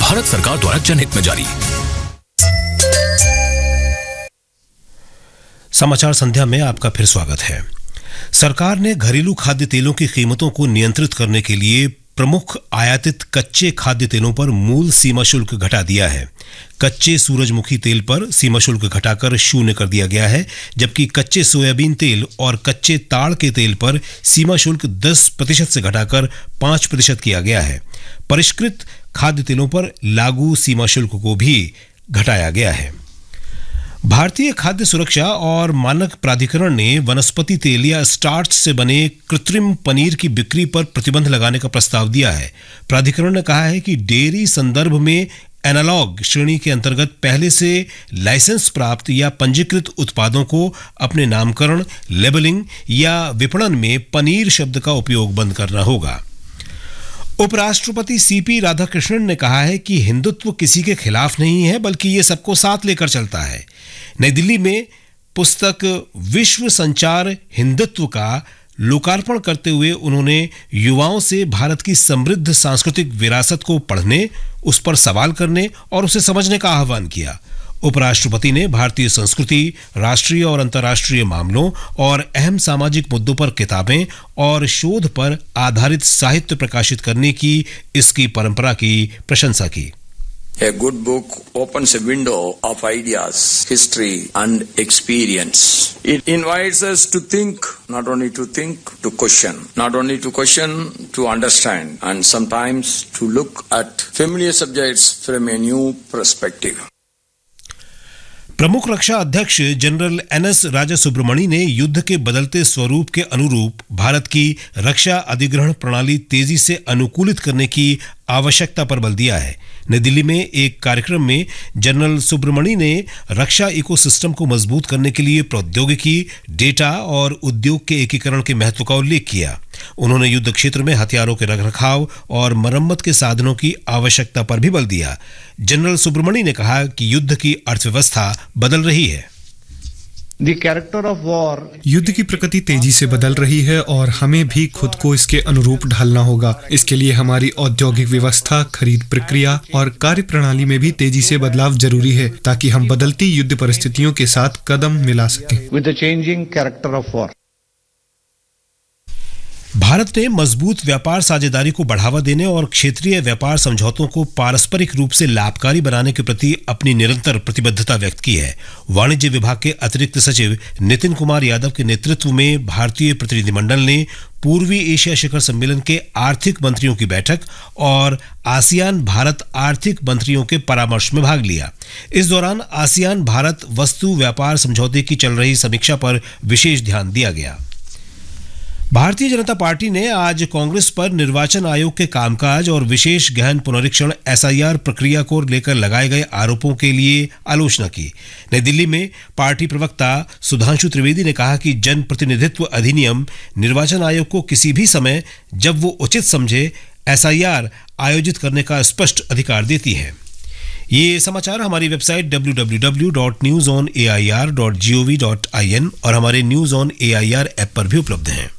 भारत सरकार द्वारा जनहित में जारी। समाचार संध्या में आपका फिर स्वागत है। सरकार ने घरेलू खाद्य तेलों की कीमतों को नियंत्रित करने के लिए प्रमुख आयातित कच्चे खाद्य तेलों पर मूल सीमा शुल्क घटा दिया है। कच्चे सूरजमुखी तेल पर सीमा शुल्क घटाकर 0 कर दिया गया है, जबकि कच्चे सोयाबीन तेल और कच्चे ताड़ के तेल पर सीमा शुल्क 10% से घटाकर 5% किया गया है। परिष्कृत खाद्य तेलों पर लागू सीमा शुल्क को भी घटाया गया है। भारतीय खाद्य सुरक्षा और मानक प्राधिकरण ने वनस्पति तेल या स्टार्च से बने कृत्रिम पनीर की बिक्री पर प्रतिबंध लगाने का प्रस्ताव दिया है। प्राधिकरण ने कहा है कि डेयरी संदर्भ में एनालॉग श्रेणी के अंतर्गत पहले से लाइसेंस प्राप्त या पंजीकृत उत्पादों को अपने नामकरण, लेबलिंग या विपणन में पनीर शब्द का उपयोग बंद करना होगा। उपराष्ट्रपति सीपी राधाकृष्णन ने कहा है कि हिंदुत्व किसी के खिलाफ नहीं है, बल्कि ये सबको साथ लेकर चलता है। नई दिल्ली में पुस्तक विश्व संचार हिंदुत्व का लोकार्पण करते हुए उन्होंने युवाओं से भारत की समृद्ध सांस्कृतिक विरासत को पढ़ने, उस पर सवाल करने और उसे समझने का आह्वान किया। उपराष्ट्रपति ने भारतीय संस्कृति, राष्ट्रीय और अंतर्राष्ट्रीय मामलों और अहम सामाजिक मुद्दों पर किताबें और शोध पर आधारित साहित्य प्रकाशित करने की इसकी परंपरा की प्रशंसा की। A good book opens a window of ideas, history and experience. It invites us to think, not only to think, to question. Not only to question, to understand, and sometimes to look at familiar subjects from a new perspective. प्रमुख रक्षा अध्यक्ष general NS राजा सुब्रमणी ने युद्ध के बदलते स्वरूप के अनुरूप भारत की रक्षा अधिग्रहण प्रणाली तेजी से अनुकूलित करने की आवश्यकता पर बल दिया है। नई दिल्ली में एक कार्यक्रम में जनरल सुब्रमणी ने रक्षा इकोसिस्टम को मजबूत करने के लिए प्रौद्योगिकी, डेटा और उद्योग के एकीकरण के महत्व का उल्लेख किया। उन्होंने युद्ध क्षेत्र में हथियारों के रखरखाव और मरम्मत के साधनों की आवश्यकता पर भी बल दिया। जनरल सुब्रमणी ने कहा कि युद्ध की अर्थव्यवस्था बदल रही है। युद्ध की प्रकृति तेजी से बदल रही है और हमें भी खुद को इसके अनुरूप ढालना होगा। इसके लिए हमारी औद्योगिक व्यवस्था, खरीद प्रक्रिया और कार्य प्रणाली में भी तेजी से बदलाव जरूरी है, ताकि हम बदलती युद्ध परिस्थितियों के साथ कदम मिला सकें। भारत ने मजबूत व्यापार साझेदारी को बढ़ावा देने और क्षेत्रीय व्यापार समझौतों को पारस्परिक रूप से लाभकारी बनाने के प्रति अपनी निरंतर प्रतिबद्धता व्यक्त की है। वाणिज्य विभाग के अतिरिक्त सचिव नितिन कुमार यादव के नेतृत्व में भारतीय प्रतिनिधिमंडल ने पूर्वी एशिया शिखर सम्मेलन के आर्थिक मंत्रियों की बैठक और आसियान भारत आर्थिक मंत्रियों के परामर्श में भाग लिया। इस दौरान आसियान भारत वस्तु व्यापार समझौते की चल रही समीक्षा पर विशेष ध्यान दिया गया। भारतीय जनता पार्टी ने आज कांग्रेस पर निर्वाचन आयोग के कामकाज और विशेष गहन पुनरीक्षण एसआईआर प्रक्रिया को लेकर लगाए गए आरोपों के लिए आलोचना की। नई दिल्ली में पार्टी प्रवक्ता सुधांशु त्रिवेदी ने कहा कि जनप्रतिनिधित्व अधिनियम निर्वाचन आयोग को किसी भी समय जब वो उचित समझे एसआईआर आयोजित करने का स्पष्ट अधिकार देती है। ये समाचार हमारी वेबसाइट www.newsonair.gov.in और हमारे न्यूज ऑन एआईआर ऐप पर भी उपलब्ध हैं।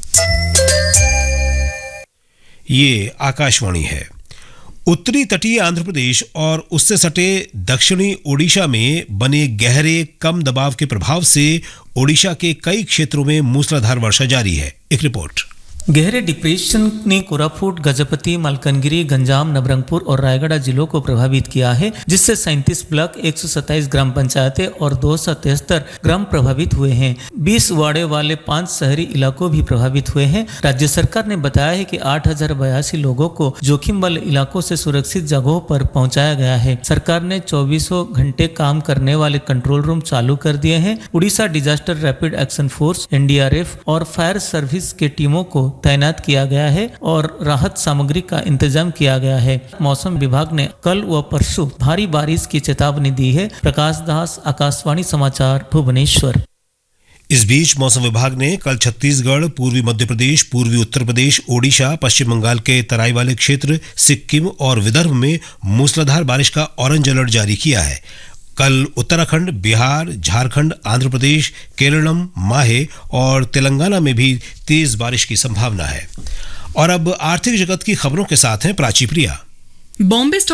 ये आकाशवाणी है। उत्तरी तटीय आंध्र प्रदेश और उससे सटे दक्षिणी ओडिशा में बने गहरे कम दबाव के प्रभाव से ओडिशा के कई क्षेत्रों में मूसलाधार वर्षा जारी है। एक रिपोर्ट। गहरे डिप्रेशन ने कोरापुट, गजपति, मलकानगिरी, गंजाम, नवरंगपुर और रायगढ़ जिलों को प्रभावित किया है, जिससे 37 ब्लॉक, 127 ग्राम पंचायतें और 273 ग्राम प्रभावित हुए हैं। 20 वाड़े वाले 5 शहरी इलाकों भी प्रभावित हुए हैं। राज्य सरकार ने बताया है कि 8082 लोगों को जोखिम वाले इलाकों से सुरक्षित जगहों पर पहुंचाया गया है। सरकार ने 24 घंटे काम करने वाले कंट्रोल रूम चालू कर दिए हैं। Orissa disaster rapid action force, NDRF और फायर सर्विस के टीमों को तैनात किया गया है और राहत सामग्री का इंतजाम किया गया है। मौसम विभाग ने कल व परसों भारी बारिश की चेतावनी दी है। प्रकाश दास, आकाशवाणी समाचार, भुवनेश्वर। इस बीच मौसम विभाग ने कल छत्तीसगढ़, पूर्वी मध्य प्रदेश, पूर्वी उत्तर प्रदेश, ओडिशा, पश्चिम बंगाल के तराई वाले क्षेत्र, सिक्किम और विदर्भ में मूसलाधार बारिश का ऑरेंज अलर्ट जारी किया है। कल उत्तराखंड, बिहार, झारखंड, आंध्र प्रदेश, केरलम, माहे और तेलंगाना में भी तेज बारिश की संभावना है। और अब आर्थिक जगत की खबरों के साथ हैं प्राची प्रिया। बॉम्बे